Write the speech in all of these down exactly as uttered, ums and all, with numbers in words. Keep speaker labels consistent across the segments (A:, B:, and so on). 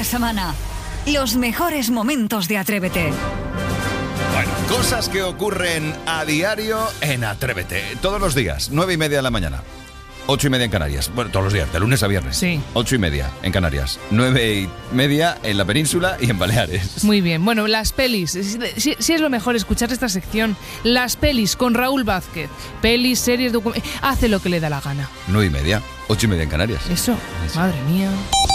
A: semana. Los mejores momentos de Atrévete.
B: Bueno, cosas que ocurren a diario en Atrévete. Todos los días, nueve y media de la mañana. Ocho y media en Canarias. Bueno, todos los días, de lunes a viernes.
C: Sí.
B: Ocho y media en Canarias. Nueve y media en la península y en Baleares.
C: Muy bien. Bueno, las pelis. Si, si es lo mejor escuchar esta sección. Las pelis con Raúl Vázquez. Pelis, series, documentos. Hace lo que le da la gana.
B: Nueve y media. Ocho y media en Canarias.
C: Eso. Eso. Madre mía.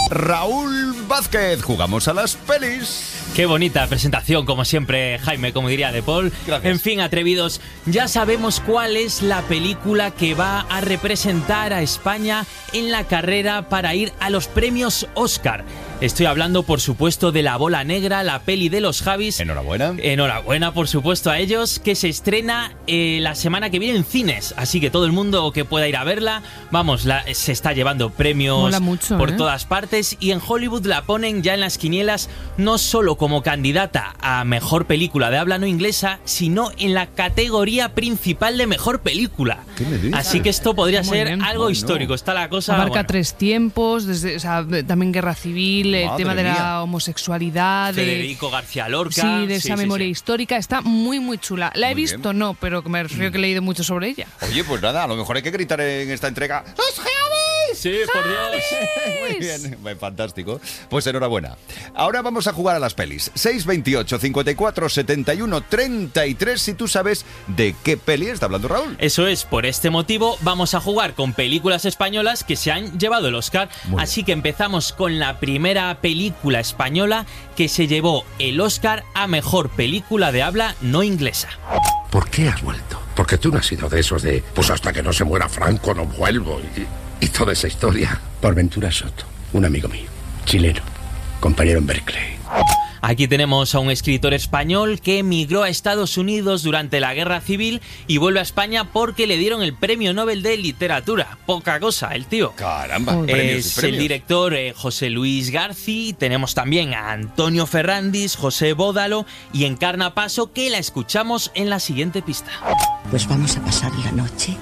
B: Raúl Vázquez. Jugamos a las pelis.
D: Qué bonita presentación, como siempre, Jaime, como diría De Paul.
B: Gracias.
D: En fin, atrevidos, ya sabemos cuál es la película que va a representar a España en la carrera para ir a los premios Oscar. Estoy hablando, por supuesto, de La Bola Negra, la peli de los Javis.
B: Enhorabuena.
D: Enhorabuena, por supuesto, a ellos, que se estrena eh, la semana que viene en cines. Así que todo el mundo que pueda ir a verla, vamos, la, se está llevando premios
C: Mola mucho,
D: por
C: ¿eh?
D: todas partes. Y en Hollywood la ponen ya en las quinielas, no solo como candidata a mejor película de habla no inglesa, sino en la categoría principal de mejor película.
B: ¿Qué me dices?
D: Así que esto podría
C: Muy
D: ser
C: bien.
D: algo
B: Ay,
D: histórico.
B: no.
D: Está la cosa.
C: Abarca
D: bueno.
C: tres tiempos, desde, o sea, también guerra civil, el
B: Madre
C: tema de
B: mía.
C: la homosexualidad, de,
D: Federico García Lorca.
C: sí, de esa
D: sí,
C: memoria
D: sí.
C: histórica. Está muy, muy chula. La he
B: Muy
C: visto,
B: bien.
C: no, pero me refiero que he leído mucho sobre ella.
B: Oye, pues nada, a lo mejor hay que gritar en esta entrega. ¡Los Javis!
D: Sí, por Dios.
B: Muy bien, muy fantástico. Pues enhorabuena. Ahora vamos a jugar a las pelis. seis veintiocho, cincuenta y cuatro, setenta y uno, treinta y tres. Si tú sabes de qué peli está hablando Raúl.
D: Eso es, por este motivo vamos a jugar con películas españolas que se han llevado el Oscar.
B: Muy
D: Así que empezamos con la primera película española que se llevó el Oscar a mejor película de habla no inglesa.
E: ¿Por qué has vuelto? Porque tú no has sido de esos de, pues hasta que no se muera Franco no vuelvo y, y toda esa historia. Por Ventura Soto, un amigo mío, chileno, compañero en Berkeley.
D: Aquí tenemos a un escritor español que emigró a Estados Unidos durante la Guerra Civil y vuelve a España porque le dieron el Premio Nobel de Literatura. Poca cosa, el tío.
B: Caramba,
C: Joder.
B: premios y
D: Es
B: premios.
D: el director eh, José Luis García. Tenemos también a Antonio Ferrandis, José Bódalo y Encarna Paso, que la escuchamos en la siguiente pista.
F: Pues vamos a pasar la noche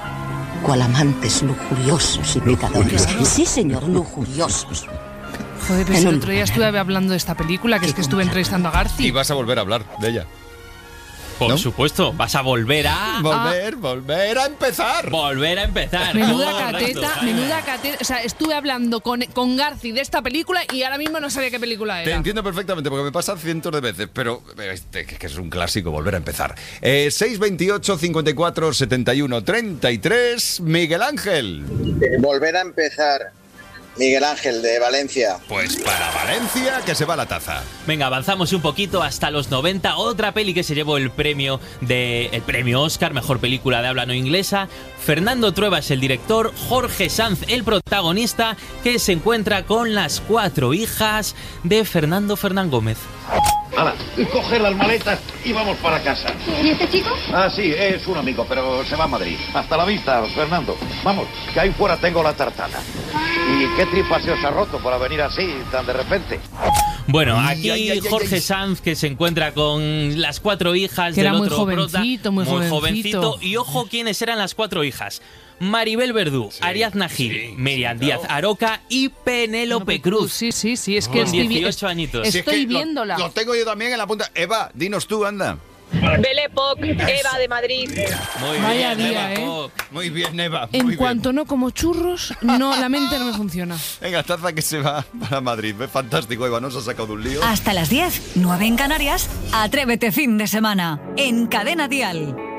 F: cual amantes lujuriosos y pecadores. Sí, señor, lujuriosos.
C: Joder, pero
F: En
C: si el
F: un
C: otro día estuve hablando de esta película, que es que estuve entrevistando a
B: Y
C: García.
B: vas a volver a hablar de ella.
D: Por
B: ¿No?
D: supuesto, vas a volver a...
B: Volver, volver a empezar.
D: Volver a empezar.
C: Menuda
D: Correcto,
C: cateta,
D: Jaime.
C: menuda cateta. O sea, estuve hablando con, con García de esta película y ahora mismo no sabía qué película
B: Te
C: era.
B: entiendo perfectamente porque me pasa cientos de veces, pero este, que es un clásico, volver a empezar. Eh, seis veintiocho, cincuenta y cuatro, setenta y uno, treinta y tres, Miguel Ángel.
G: Volver a empezar. Miguel Ángel, de Valencia.
B: Pues para Valencia, que se va la taza.
D: Venga, avanzamos un poquito hasta los noventa. Otra peli que se llevó el premio de el premio Oscar, mejor película de habla no inglesa. Fernando Trueba es el director, Jorge Sanz el protagonista, que se encuentra con las cuatro hijas de Fernando Fernán Gómez.
H: Hala, coger las maletas y vamos para casa.
I: ¿Y este chico?
H: Ah, sí, es un amigo, pero se va a Madrid. Hasta la vista, Fernando. Vamos, que ahí fuera tengo la tartana. ¿Y qué tripa se os ha roto para venir así, tan de repente?
D: Bueno,
B: Ay,
D: aquí
B: ay, ay, ay,
D: Jorge
B: ay.
D: Sanz, que se encuentra con las cuatro hijas
C: Que
D: del
C: era muy
D: otro
C: jovencito,
D: prota,
C: muy jovencito.
D: Y ojo quiénes eran las cuatro hijas. Maribel Verdú,
B: Sí,
D: Ariadna Gil,
B: sí,
D: Miriam
B: sí,
D: Díaz
B: claro.
D: Aroca y Penélope Cruz.
C: Sí, sí, sí, es que
D: Con
C: estoy, vi-
D: dieciocho añitos.
C: estoy
B: Si es que lo-
C: viéndola.
B: Lo, tengo yo también en la punta. Eva, dinos tú, anda.
I: Belle Époque, Eva de Madrid.
D: Muy
C: Vaya
D: bien,
C: día,
D: Eva
C: ¿eh?
D: Koch.
B: Muy bien, Eva. muy
C: En
B: bien.
C: cuanto no como churros, no, la mente no me funciona.
B: Venga, taza que se va para Madrid. Es fantástico, Eva, nos ha sacado de un lío.
A: Hasta las diez, nueve en Canarias, Atrévete fin de semana, en Cadena Dial.